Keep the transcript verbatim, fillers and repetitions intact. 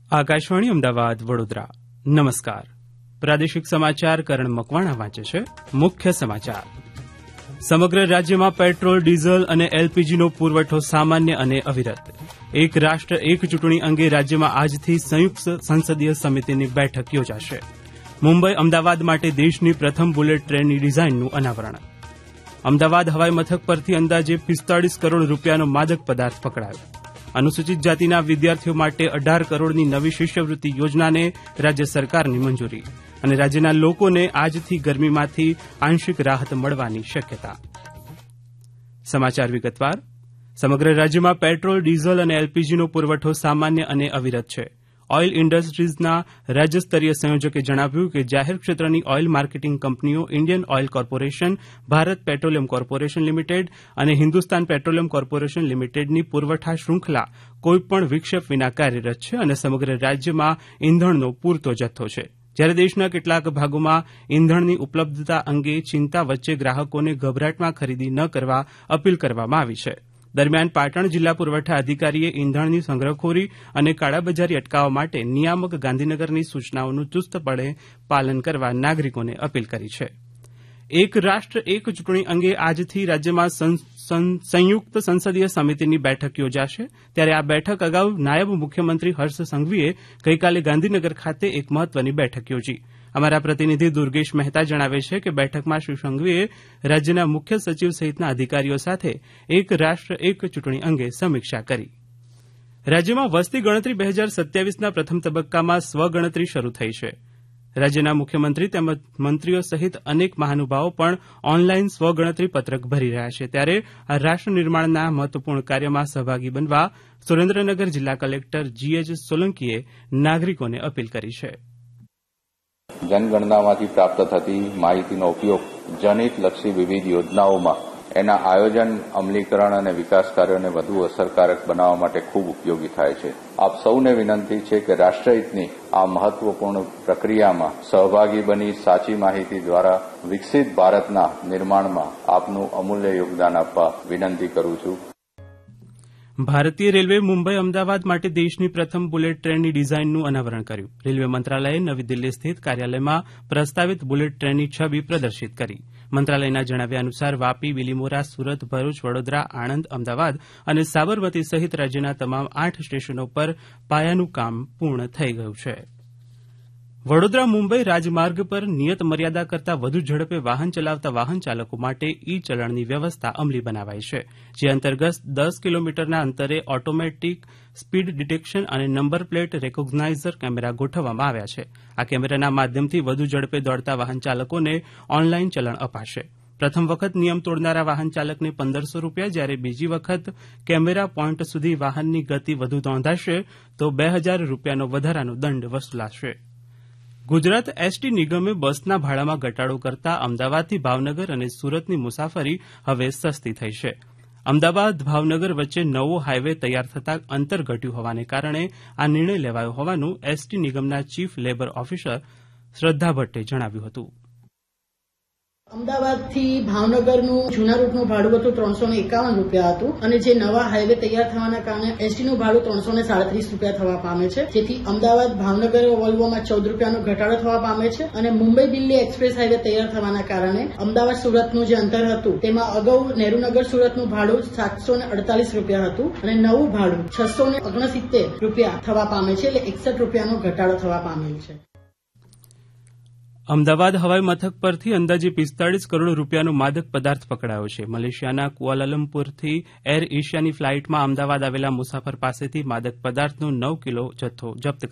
આકાશવાણી અમદાવાદ વડોદરા નમસ્કાર. પ્રાદેશિક સમાચાર કરણ મકવાણા વાંચે છે. મુખ્ય સમાચાર. સમગ્ર રાજ્યમાં પેટ્રોલ, ડીઝલ અને એલપીજીનો પુરવઠો સામાન્ય અને અવિરત. એક રાષ્ટ્ર એક ચૂંટણી અંગે રાજ્યમાં આજથી સંયુક્ત સંસદીય સમિતિની બેઠક યોજાશે. મુંબઈ અમદાવાદ માટે દેશની પ્રથમ બુલેટ ટ્રેનની ડિઝાઇનનું અનાવરણ. અમદાવાદ હવાઈ મથક પરથી અંદાજે પિસ્તાળીસ કરોડ રૂપિયાનો માદક પદાર્થ પકડાયો. અનુસૂચિત જાતિના વિદ્યાર્થીઓ માટે અઢાર કરોડની નવી શિષ્યવૃત્તિ યોજનાને રાજ્ય સરકારની મંજૂરી. અને રાજ્યના લોકોને આજથી ગરમીમાંથી આંશિક રાહત મળવાની શક્યતા. સમાચાર વિગતવાર. સમગ્ર રાજ્યમાં પેટ્રોલ, ડીઝલ અને એલપીજીનો પુરવઠો સામાન્ય અને અવિરત છે. ઓઇલ ઇન્ડસ્ટ્રીઝના રાજ્યસ્તરીય સંયોજકે જણાવ્યું કે જાહેર ક્ષેત્રની ઓઇલ માર્કેટિંગ કંપનીઓ Indian oil corporation, Bharat petroleum corporation limited અને હિન્દુસ્તાન પેટ્રોલિયમ કોર્પોરેશન લિમિટેડની પુરવઠા શૃંખલા કોઈપણ વિક્ષેપ વિના કાર્યરત છે અને સમગ્ર રાજ્યમાં ઇંધણનો પૂરતો જથ્થો છે. જ્યારે દેશના કેટલાક ભાગોમાં ઇંધણની ઉપલબ્ધતા અંગે ચિંતા વચ્ચે ગ્રાહકોને ગભરાટમાં ખરીદી ન કરવા અપીલ કરવામાં આવી છે. દરમિયાન પાટણ જિલ્લા પુરવઠા અધિકારીએ ઇંધણની સંગ્રહખોરી અને કાળાબજારી અટકાવવા માટે નિયામક ગાંધીનગરની સૂચનાઓનું ચુસ્તપણે પાલન કરવા નાગરિકોને અપીલ કરી છે. એક રાષ્ટ્ર એક ચૂંટણી અંગે આજથી રાજ્યમાં સંયુક્ત સંસદીય સમિતિની બેઠક યોજાશે. ત્યારે આ બેઠક અગાઉ નાયબ મુખ્યમંત્રી હર્ષ સંઘવીએ ગઈકાલે ગાંધીનગર ખાતે એક મહત્વની બેઠક યોજી. અમારા પ્રતિનિધિ દુર્ગેશ મહેતા જણાવે છે કે બેઠકમાં શ્રી સંઘવીએ રાજ્યના મુખ્ય સચિવ સહિતના અધિકારીઓ સાથે એક રાષ્ટ્ર એક ચૂંટણી અંગે સમીક્ષા કરી. રાજ્યમાં વસ્તી ગણતરી બે હજાર સત્યાવીસના પ્રથમ તબક્કામાં સ્વગણતરી શરૂ થઈ છે. રાજ્યના મુખ્યમંત્રી તેમજ મંત્રીઓ સહિત અનેક મહાનુભાવો પણ ઓનલાઈન સ્વગણતરી પત્રક ભરી રહ્યા છે. ત્યારે આ રાષ્ટ્ર નિર્માણના મહત્વપૂર્ણ કાર્યમાં સહભાગી બનવા સુરેન્દ્રનગર જિલ્લા કલેક્ટર જીએચ સોલંકીએ નાગરિકોને અપીલ કરી છે. જનગણનામાંથી પ્રાપ્ત થતી માહિતીનો ઉપયોગ જનહિતલક્ષી વિવિધ યોજનાઓમાં એના આયોજન, અમલીકરણ અને વિકાસ કાર્યોને વધુ અસરકારક બનાવવા માટે ખૂબ ઉપયોગી થાય છે. આપ સૌને વિનંતી છે કે રાષ્ટ્રહિતની આ મહત્વપૂર્ણ પ્રક્રિયામાં સહભાગી બની સાચી માહિતી દ્વારા વિકસિત ભારતના નિર્માણમાં આપનું અમૂલ્ય યોગદાન આપવા વિનંતી કરું છું. ભારતીય રેલવે મુંબઈ અમદાવાદ માટે દેશની પ્રથમ બુલેટ ટ્રેનની ડિઝાઇનનું અનાવરણ કર્યું. રેલવે મંત્રાલયે નવી દિલ્હી સ્થિત કાર્યાલયમાં પ્રસ્તાવિત બુલેટ ટ્રેનની છબી પ્રદર્શિત કરી. મંત્રાલયના જણાવ્યા અનુસાર વાપી, બિલીમોરા, સુરત, ભરૂચ, વડોદરા, આણંદ, અમદાવાદ અને સાબરમતી સહિત રાજ્યના તમામ આઠ સ્ટેશનો પર પાયાનું કામ પૂર્ણ થઈ ગયું છે. વડોદરા મુંબઈ રાજમાર્ગ પર નિયત મર્યાદા કરતાં વધુ ઝડપે વાહન ચલાવતા વાહન ચાલકો માટે ઈ ચલણની વ્યવસ્થા અમલી બનાવાઈ છે. જે અંતર્ગત દસ કિલોમીટરના અંતરે ઓટોમેટિક સ્પીડ ડિટેક્શન અને નંબર પ્લેટ રેકોગ્નાઇઝર કેમેરા ગોઠવવામાં આવ્યા છે. આ કેમેરાના માધ્યમથી વધુ ઝડપે દોડતા વાહન ચાલકોને ઓનલાઈન ચલણ અપાશે. પ્રથમ વખત નિયમ તોડનારા વાહન ચાલકને પંદરસો રૂપિયા, જ્યારે બીજી વખત કેમેરા પોઈન્ટ સુધી વાહનની ગતિ વધુ નોંધાશે તો બે હજાર રૂપિયાનો વધારાનો દંડ વસૂલાશે. ગુજરાત એસટી નિગમે બસના ભાડામાં ઘટાડો કરતા અમદાવાદથી ભાવનગર અને સુરતની મુસાફરી હવે સસ્તી થઈ છે. અમદાવાદ ભાવનગર વચ્ચે નવો હાઇવે તૈયાર થતાં અંતર ઘટ્યું હોવાને કારણે આ નિર્ણય લેવાયો હોવાનું એસટી નિગમના ચીફ લેબર ઓફિસર શ્રદ્ધા ભટ્ટે જણાવ્યું હતું. અમદાવાદથી ભાવનગરનું જૂના રૂટનું ભાડું હતું ત્રણસો ને એકાવન રૂપિયા હતું અને જે નવા હાઈવે તૈયાર થવાના કારણે એસટીનું ભાડું ત્રણસો ને સાડત્રીસ રૂપિયા થવા પામે છે. જેથી અમદાવાદ ભાવનગર વોલ્વોમાં ચૌદ રૂપિયાનો ઘટાડો થવા પામે છે અને મુંબઈ દિલ્હી એક્સપ્રેસ હાઈવે તૈયાર થવાના કારણે અમદાવાદ સુરતનું જે અંતર હતું તેમાં અગાઉ નહેરુનગર સુરતનું ભાડું સાતસો ને અડતાલીસ રૂપિયા હતું અને નવું ભાડું છસો ને ઓગણસિત્તેર રૂપિયા થવા પામે છે. એટલે એકસઠ રૂપિયાનો ઘટાડો થવા પામેલ છે. અમદાવાદ હવાઈ મથક પરથી અંદાજે પિસ્તાળીસ કરોડ રૂપિયાનો માદક પદાર્થ પકડાયો છે. મલેશિયાના કુઆલાલંપુરથી એર એશિયાની ફ્લાઇટમાં અમદાવાદ આવેલા મુસાફર પાસેથી માદક પદાર્થનો નવ કિલો જથ્થો જપ્ત